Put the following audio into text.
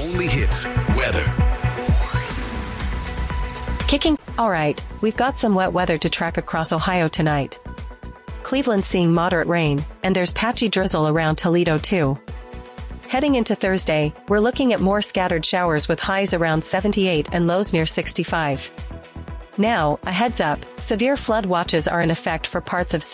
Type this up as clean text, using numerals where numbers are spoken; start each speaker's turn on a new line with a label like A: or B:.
A: only hits, weather.
B: All right, we've got some wet weather to track across Ohio tonight. Cleveland's seeing moderate rain, and there's patchy drizzle around Toledo too. Heading into Thursday, we're looking at more scattered showers with highs around 78 and lows near 65. Now, a heads up, severe flood watches are in effect for parts of